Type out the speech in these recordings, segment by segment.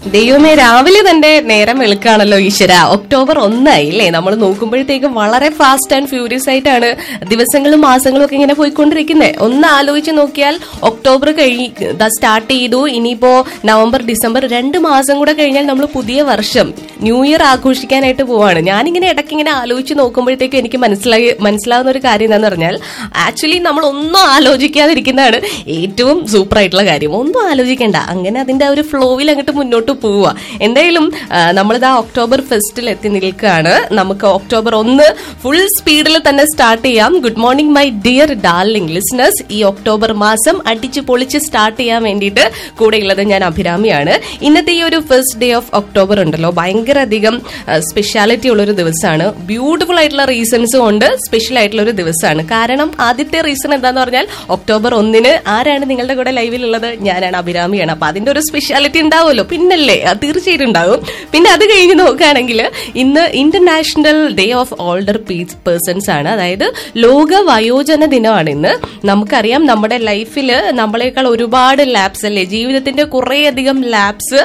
ദൈവമേ, രാവിലെ തന്നെ നേരം വെളുക്കാണല്ലോ ഈശ്വര. ഒക്ടോബർ 1 അല്ലേ? നമ്മൾ നോക്കുമ്പോഴത്തേക്കും വളരെ ഫാസ്റ്റ് ആൻഡ് ഫ്യൂരിയസ് ആയിട്ടാണ് ദിവസങ്ങളും മാസങ്ങളും ഒക്കെ ഇങ്ങനെ പോയിക്കൊണ്ടിരിക്കുന്നത്. ഒന്ന് ആലോചിച്ച് നോക്കിയാൽ ഒക്ടോബർ സ്റ്റാർട്ട് ചെയ്തു, ഇനിയിപ്പോ നവംബർ ഡിസംബർ 2 മാസം കൂടെ കഴിഞ്ഞാൽ നമ്മൾ പുതിയ വർഷം ന്യൂ ഇയർ ആഘോഷിക്കാനായിട്ട് പോവാണ്. ഞാനിങ്ങനെ ഇടയ്ക്കിങ്ങനെ ആലോചിച്ച് നോക്കുമ്പോഴത്തേക്കും എനിക്ക് മനസ്സിലാവുന്ന ഒരു കാര്യം എന്താണെന്ന് പറഞ്ഞാൽ, ആക്ച്വലി നമ്മൾ ഒന്നും ആലോചിക്കാതിരിക്കുന്നതാണ് ഏറ്റവും സൂപ്പർ ആയിട്ടുള്ള കാര്യം. ഒന്നും ആലോചിക്കേണ്ട, അങ്ങനെ അതിന്റെ ഒരു ഫ്ലോയിൽ അങ്ങോട്ട് മുന്നോട്ട് പോവുക. എന്തായാലും നമ്മളിതാ ഒക്ടോബർ ഫെസ്റ്റിൽ എത്തി നിൽക്കുകയാണ്. നമുക്ക് ഒക്ടോബർ 1 ഫുൾ സ്പീഡിൽ തന്നെ സ്റ്റാർട്ട് ചെയ്യാം. Good morning my dear darling listeners. ഈ ഒക്ടോബർ മാസം അടിച്ചു പൊളിച്ച് സ്റ്റാർട്ട് ചെയ്യാൻ വേണ്ടിയിട്ട് കൂടെയുള്ളത് ഞാൻ അഭിരാമിയാണ്. ഇന്നത്തെ ഈ ഒരു ഫസ്റ്റ് ഡേ ഓഫ് ഒക്ടോബർ ഉണ്ടല്ലോ, ഭയങ്കര അധികം സ്പെഷ്യാലിറ്റി ഉള്ളൊരു ദിവസമാണ്. ബ്യൂട്ടിഫുൾ ആയിട്ടുള്ള റീസൺസ് കൊണ്ട് സ്പെഷ്യൽ ആയിട്ടുള്ള ഒരു ദിവസമാണ്. കാരണം ആദ്യത്തെ റീസൺ എന്താന്ന് പറഞ്ഞാൽ, ഒക്ടോബർ 1 ആരാണ് നിങ്ങളുടെ കൂടെ ലൈവിലുള്ളത്? ഞാനാണ്, അഭിരാമിയാണ്. അപ്പൊ അതിന്റെ ഒരു സ്പെഷ്യാലിറ്റി ഉണ്ടാവുമല്ലോ, പിന്നല്ലേ? തീർച്ചയായിട്ടും ഉണ്ടാവും. പിന്നെ അത് കഴിഞ്ഞ് നോക്കുകയാണെങ്കിൽ ഇന്ന് international day of older persons ആണ്. അതായത് ലോക വയോജന ദിനമാണ് ഇന്ന്. നമുക്കറിയാം, നമ്മുടെ ലൈഫിൽ നമ്മളെക്കാൾ ഒരുപാട് ലാപ്സ് അല്ലേ, ജീവിതത്തിന്റെ കുറേയധികം ലാപ്സ്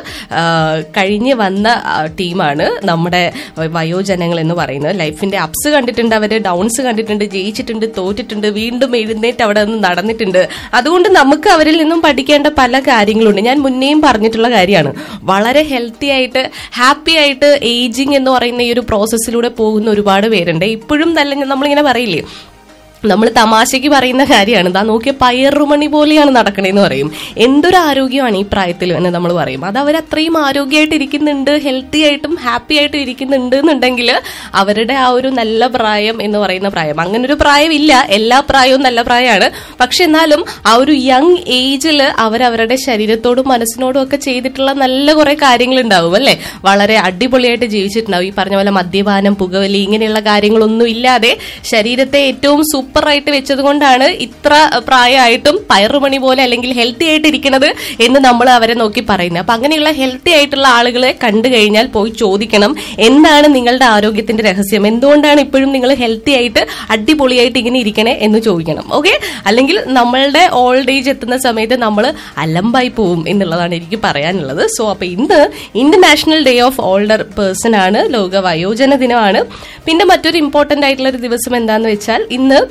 കഴിഞ്ഞ് വന്ന ടീമാണ് നമ്മുടെ വയോജനങ്ങൾ എന്ന് പറയുന്നത്. ലൈഫിന്റെ അപ്സ് കണ്ടിട്ടുണ്ട്, അവര് ഡൗൺസ് കണ്ടിട്ടുണ്ട്, ജയിച്ചിട്ടുണ്ട്, തോറ്റിട്ടുണ്ട്, വീണ്ടും എഴുന്നേറ്റ് അവിടെ നിന്ന് നടന്നിട്ടുണ്ട്. അതുകൊണ്ട് നമുക്ക് അവരിൽ നിന്നും പഠിക്കേണ്ട പല കാര്യങ്ങളുണ്ട്. ഞാൻ മുന്നേയും പറഞ്ഞിട്ടുള്ള കാര്യമാണ്, വളരെ ഹെൽത്തി ആയിട്ട് ഹാപ്പി ആയിട്ട് ഏജിങ് എന്ന് പറയുന്ന ഈ ഒരു പ്രോസസ്സിലൂടെ പോകുന്ന ഒരുപാട് പേരുണ്ട്. ഇപ്പോഴും നല്ല നമ്മളിങ്ങനെ പറയില്ലേ, നമ്മൾ തമാശയ്ക്ക് പറയുന്ന കാര്യമാണ്, ഇതാ നോക്കിയ പയറുമണി പോലെയാണ് നടക്കണേന്ന് പറയും. എന്തൊരു ആരോഗ്യമാണ് ഈ പ്രായത്തിൽ എന്ന് നമ്മൾ പറയും. അത് അവരത്രയും ആരോഗ്യമായിട്ട് ഇരിക്കുന്നുണ്ട്, ഹെൽത്തി ആയിട്ടും ഹാപ്പി ആയിട്ടും ഇരിക്കുന്നുണ്ട് എന്നുണ്ടെങ്കിൽ അവരുടെ ആ ഒരു നല്ല പ്രായം എന്ന് പറയുന്ന പ്രായം, അങ്ങനെ ഒരു പ്രായമില്ല, എല്ലാ പ്രായവും നല്ല പ്രായമാണ്. പക്ഷെ എന്നാലും ആ ഒരു യങ് ഏജിൽ അവരവരുടെ ശരീരത്തോടും മനസ്സിനോടും ഒക്കെ ചെയ്തിട്ടുള്ള നല്ല കുറെ കാര്യങ്ങൾ ഉണ്ടാവും അല്ലെ. വളരെ അടിപൊളിയായിട്ട് ജീവിച്ചിട്ടുണ്ടാവും. ഈ പറഞ്ഞ പോലെ മദ്യപാനം, പുകവലി ഇങ്ങനെയുള്ള കാര്യങ്ങളൊന്നും ഇല്ലാതെ ശരീരത്തെ ഏറ്റവും സൂപ്പറായിട്ട് വെച്ചത് കൊണ്ടാണ് ഇത്ര പ്രായമായിട്ടും പയറുമണി പോലെ അല്ലെങ്കിൽ ഹെൽത്തി ആയിട്ട് ഇരിക്കുന്നത് എന്ന് നമ്മൾ അവരെ നോക്കി പറയുന്നത്. അപ്പൊ അങ്ങനെയുള്ള ഹെൽത്തി ആയിട്ടുള്ള ആളുകളെ കണ്ടു കഴിഞ്ഞാൽ പോയി ചോദിക്കണം, എന്താണ് നിങ്ങളുടെ ആരോഗ്യത്തിന്റെ രഹസ്യം, എന്തുകൊണ്ടാണ് ഇപ്പോഴും നിങ്ങൾ ഹെൽത്തി ആയിട്ട് അടിപൊളിയായിട്ട് ഇങ്ങനെ ഇരിക്കണേ എന്ന് ചോദിക്കണം. ഓക്കെ, അല്ലെങ്കിൽ നമ്മളുടെ ഓൾഡ് ഏജ് എത്തുന്ന സമയത്ത് നമ്മൾ അലമ്പായി പോവും എന്നുള്ളതാണ് എനിക്ക് പറയാനുള്ളത്. സോ അപ്പൊ ഇന്ന് international day of older person ആണ്, ലോക വയോജന ദിനമാണ്. പിന്നെ മറ്റൊരു ഇമ്പോർട്ടന്റ് ആയിട്ടുള്ള ഒരു ദിവസം എന്താന്ന് വെച്ചാൽ, ഇന്ന്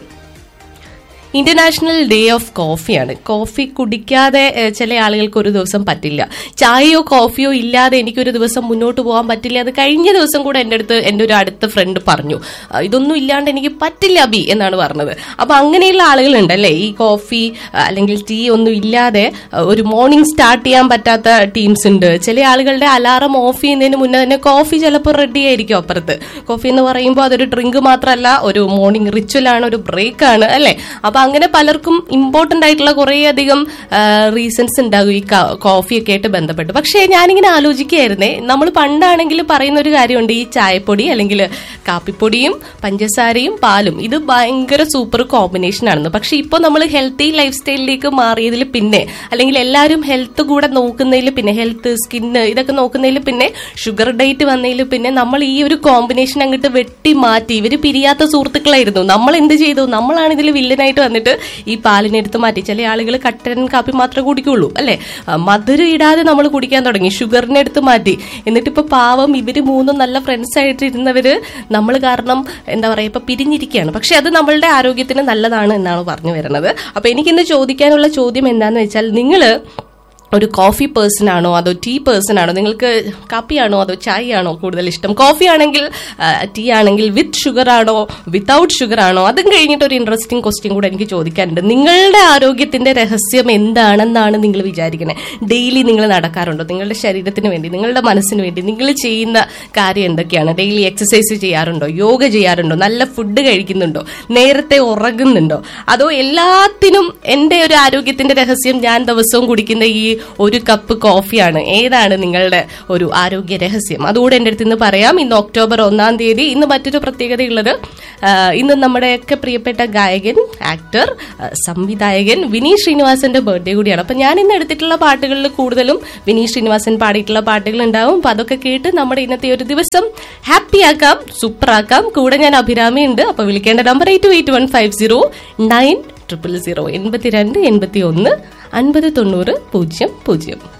ഇന്റർനാഷണൽ ഡേ ഓഫ് കോഫിയാണ്. കോഫി കുടിക്കാതെ ചില ആളുകൾക്ക് ഒരു ദിവസം പറ്റില്ല. ചായയോ കോഫിയോ ഇല്ലാതെ എനിക്കൊരു ദിവസം മുന്നോട്ട് പോകാൻ പറ്റില്ല. അത് കഴിഞ്ഞ ദിവസം കൂടെ എൻ്റെ ഒരു അടുത്ത ഫ്രണ്ട് പറഞ്ഞു, ഇതൊന്നും ഇല്ലാണ്ട് എനിക്ക് പറ്റില്ല ബി എന്നാണ് പറഞ്ഞത്. അപ്പൊ അങ്ങനെയുള്ള ആളുകളുണ്ട് അല്ലേ, ഈ കോഫി അല്ലെങ്കിൽ ടീ ഒന്നും ഇല്ലാതെ ഒരു മോർണിംഗ് സ്റ്റാർട്ട് ചെയ്യാൻ പറ്റാത്ത ടീംസ് ഉണ്ട്. ചില ആളുകളുടെ അലാറം ഓഫ് ചെയ്യുന്നതിന് മുന്നേ തന്നെ കോഫി ചിലപ്പോൾ റെഡി ആയിരിക്കും അപ്പുറത്ത്. കോഫി എന്ന് പറയുമ്പോൾ അതൊരു ഡ്രിങ്ക് മാത്രമല്ല, ഒരു മോർണിംഗ് റിച്വലാണ്, ഒരു ബ്രേക്ക് ആണ് അല്ലെ. അപ്പൊ അങ്ങനെ പലർക്കും ഇമ്പോർട്ടന്റ് ആയിട്ടുള്ള കുറേയധികം റീസൺസ് ഉണ്ടാകും ഈ കോഫിയൊക്കെ ആയിട്ട് ബന്ധപ്പെട്ട്. പക്ഷേ ഞാനിങ്ങനെ ആലോചിക്കുകയായിരുന്നേ, നമ്മൾ പണ്ടാണെങ്കിൽ പറയുന്ന ഒരു കാര്യമുണ്ട്, ഈ ചായപ്പൊടി അല്ലെങ്കിൽ കാപ്പിപ്പൊടിയും പഞ്ചസാരയും പാലും ഇത് ഭയങ്കര സൂപ്പർ കോമ്പിനേഷൻ ആണെന്ന്. പക്ഷെ ഇപ്പൊ നമ്മൾ ഹെൽത്തി ലൈഫ് സ്റ്റൈലിലേക്ക് മാറിയതിൽ പിന്നെ, അല്ലെങ്കിൽ എല്ലാവരും ഹെൽത്ത് കൂടെ നോക്കുന്നതിൽ പിന്നെ, ഹെൽത്ത് സ്കിന്ന് ഇതൊക്കെ നോക്കുന്നതിൽ പിന്നെ, ഷുഗർ ഡയറ്റ് വന്നതിൽ പിന്നെ നമ്മൾ ഈ ഒരു കോമ്പിനേഷൻ അങ്ങോട്ട് വെട്ടി മാറ്റി. ഇവര് പിരിയാത്ത സുഹൃത്തുക്കളായിരുന്നു. നമ്മൾ എന്ത് ചെയ്തു? നമ്മളാണ് ഇതിൽ വില്ലനായിട്ട് വന്നിട്ട് ഈ പാലിനെ എടുത്ത് മാറ്റി. ചില ആളുകൾ കട്ടൻ കാപ്പി മാത്രമേ കുടിക്കുള്ളൂ അല്ലെ, മധുരം ഇടാതെ നമ്മൾ കുടിക്കാൻ തുടങ്ങി, ഷുഗറിനെ എടുത്ത് മാറ്റി. എന്നിട്ട് ഇപ്പൊ പാവം ഇവര് മൂന്നും നല്ല ഫ്രണ്ട്സ് ആയിട്ട് ഇരുന്നവര് നമ്മൾ കാരണം എന്താ പറയാ ഇപ്പൊ പിരിഞ്ഞിരിക്കുകയാണ്. പക്ഷെ അത് നമ്മളുടെ ആരോഗ്യത്തിന് നല്ലതാണ് എന്നാണ് പറഞ്ഞു വരുന്നത്. അപ്പൊ എനിക്കിന്ന് ചോദിക്കാനുള്ള ചോദ്യം എന്താന്ന് വെച്ചാൽ, നിങ്ങള് ഒരു കോഫി പേഴ്സൺ ആണോ അതോ ടീ പേഴ്സൺ ആണോ? നിങ്ങൾക്ക് കാപ്പിയാണോ അതോ ചായ ആണോ കൂടുതൽ ഇഷ്ടം? കോഫി ആണെങ്കിൽ, ടീ ആണെങ്കിൽ വിത്ത് ഷുഗർ ആണോ വിത്തൗട്ട് ഷുഗർ ആണോ? അതും കഴിഞ്ഞിട്ട് ഒരു ഇൻട്രസ്റ്റിംഗ് ക്വസ്റ്റ്യൻ കൂടെ എനിക്ക് ചോദിക്കാനുണ്ട്. നിങ്ങളുടെ ആരോഗ്യത്തിന്റെ രഹസ്യം എന്താണെന്നാണ് നിങ്ങൾ വിചാരിക്കുന്നത്? ഡെയിലി നിങ്ങൾ നടക്കാറുണ്ടോ? നിങ്ങളുടെ ശരീരത്തിന് വേണ്ടി, നിങ്ങളുടെ മനസ്സിന് വേണ്ടി നിങ്ങൾ ചെയ്യുന്ന കാര്യം എന്തൊക്കെയാണ്? ഡെയിലി എക്സസൈസ് ചെയ്യാറുണ്ടോ? യോഗ ചെയ്യാറുണ്ടോ? നല്ല ഫുഡ് കഴിക്കുന്നുണ്ടോ? നേരത്തെ ഉറങ്ങുന്നുണ്ടോ? അതോ എല്ലാത്തിനും എന്റെ ഒരു ആരോഗ്യത്തിന്റെ രഹസ്യം ഞാൻ ദിവസവും കുടിക്കുന്ന ഈ ഒരു കപ്പ് കോഫിയാണ്? ഏതാണ് നിങ്ങളുടെ ഒരു ആരോഗ്യ രഹസ്യം? അതുകൂടെ എന്റെ അടുത്ത് ഇന്ന് പറയാം. ഇന്ന് ഒക്ടോബർ 1 ഇന്ന് മറ്റൊരു പ്രത്യേകതയുള്ളത്, ഇന്ന് നമ്മുടെയൊക്കെ പ്രിയപ്പെട്ട ഗായകൻ, ആക്ടർ, സംവിധായകൻ വിനീത് ശ്രീനിവാസന്റെ ബർത്ത്ഡേ കൂടിയാണ്. അപ്പൊ ഞാൻ ഇന്ന് എടുത്തിട്ടുള്ള പാട്ടുകളിൽ കൂടുതലും വിനീത് ശ്രീനിവാസൻ പാടിയിട്ടുള്ള പാട്ടുകൾ ഉണ്ടാവും. അപ്പൊ അതൊക്കെ കേട്ട് നമ്മുടെ ഇന്നത്തെ ഒരു ദിവസം ഹാപ്പി ആക്കാം, സൂപ്പർ ആക്കാം. കൂടെ ഞാൻ അഭിരാമി ഉണ്ട്. അപ്പൊ വിളിക്കേണ്ട നമ്പർ 8281509000 82 81 50 90 00.